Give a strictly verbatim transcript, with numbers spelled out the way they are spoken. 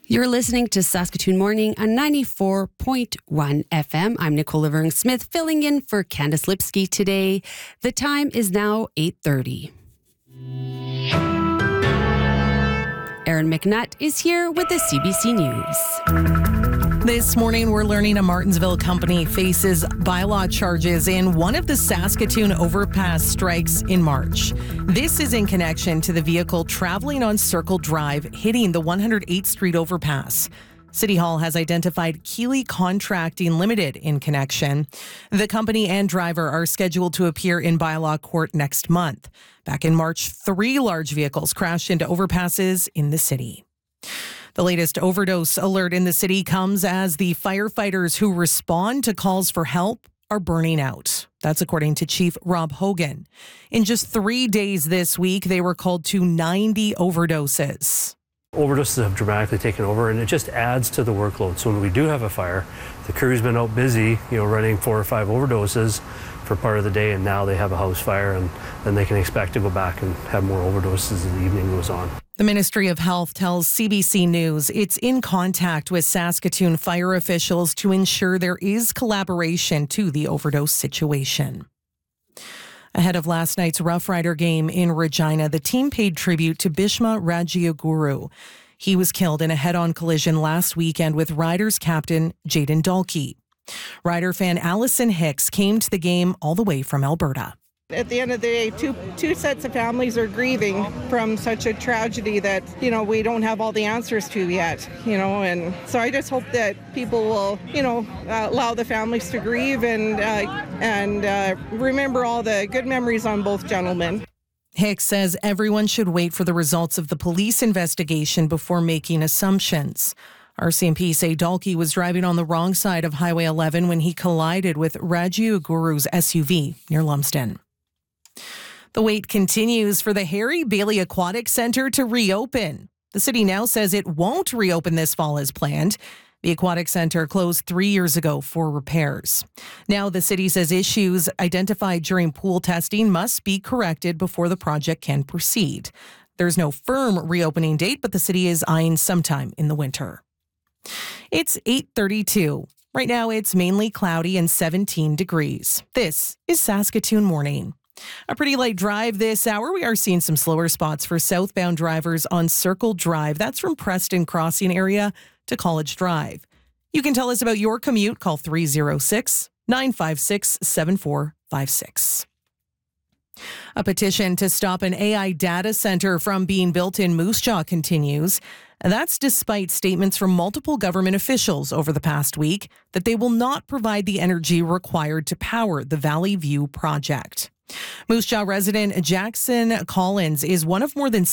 You're listening to Saskatoon Morning on ninety-four point one F M. I'm Nicole Laverne-Smith, filling in for Candace Lipsky today. The time is now eight thirty. Aaron McNutt is here with the C B C News. This morning, we're learning a Martensville company faces bylaw charges in one of the Saskatoon overpass strikes in March. This is in connection to the vehicle traveling on Circle Drive, hitting the one hundred eighth Street overpass. City Hall has identified Keeley Contracting Limited in connection. The company and driver are scheduled to appear in bylaw court next month. Back in March, three large vehicles crashed into overpasses in the city. The latest overdose alert in the city comes as the firefighters who respond to calls for help are burning out. That's according to Chief Rob Hogan. In just three days this week, they were called to ninety overdoses. Overdoses have dramatically taken over, and it just adds to the workload. So when we do have a fire, the crew's been out busy, you know, running four or five overdoses for part of the day, and now they have a house fire, and then they can expect to go back and have more overdoses as the evening goes on. The Ministry of Health tells C B C News it's in contact with Saskatoon fire officials to ensure there is collaboration to the overdose situation. Ahead of last night's Rough Rider game in Regina, the team paid tribute to Bhishma Rajiaguru. He was killed in a head-on collision last weekend with Riders captain Jayden Dalkey. Rider fan Allison Hicks came to the game all the way from Alberta. At the end of the day, two two sets of families are grieving from such a tragedy that, you know, we don't have all the answers to yet, you know, and so I just hope that people will, you know, uh, allow the families to grieve and, uh, and uh, remember all the good memories on both gentlemen. Hicks says everyone should wait for the results of the police investigation before making assumptions. R C M P say Dalkey was driving on the wrong side of Highway eleven when he collided with Rajiaguru's S U V near Lumsden. The wait continues for the Harry Bailey Aquatic Centre to reopen. The city now says it won't reopen this fall as planned. The Aquatic Centre closed three years ago for repairs. Now the city says issues identified during pool testing must be corrected before the project can proceed. There's no firm reopening date, but the city is eyeing sometime in the winter. It's eight thirty-two. Right now it's mainly cloudy and seventeen degrees. This is Saskatoon Morning. A pretty light drive this hour. We are seeing some slower spots for southbound drivers on Circle Drive. That's from Preston Crossing area to College Drive. You can tell us about your commute. Call three oh six, nine five six, seven four five six. A petition to stop an A I data center from being built in Moose Jaw continues. That's despite statements from multiple government officials over the past week that they will not provide the energy required to power the Valley View project. Moose Jaw resident Jackson Collins is one of more than